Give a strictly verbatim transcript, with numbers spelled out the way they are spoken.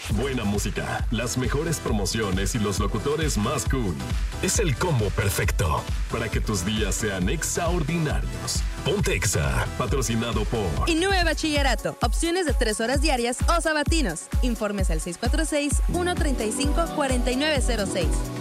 buena música, las mejores promociones y los locutores más cool. Es el combo perfecto para que tus días sean extraordinarios. Ponte Exa, patrocinado por Innove Bachillerato. Opciones de tres horas diarias o sabatinos. Informes al seis cuatro seis, uno tres cinco, cuatro nueve cero seis.